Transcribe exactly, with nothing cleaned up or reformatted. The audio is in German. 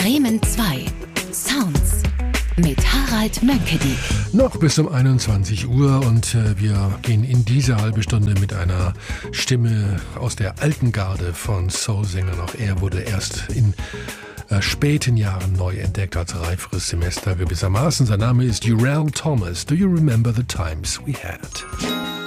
Bremen zwei. Sounds mit Harald Mönckedik. Noch bis um einundzwanzig Uhr und äh, wir gehen in diese halbe Stunde mit einer Stimme aus der alten Garde von Soul-Sängern. Auch er wurde erst in äh, späten Jahren neu entdeckt als reiferes Semester gewissermaßen. Sein Name ist Urell Thomas. Do you remember the times we had?